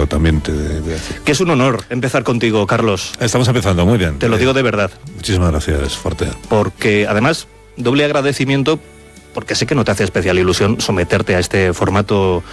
eso también te voy a decir. Que es un honor empezar contigo, Carlos. Estamos empezando muy bien. Te lo digo de verdad. Muchísimas gracias, fuerte. Porque además, doble agradecimiento, porque sé que no te hace especial ilusión someterte a este formato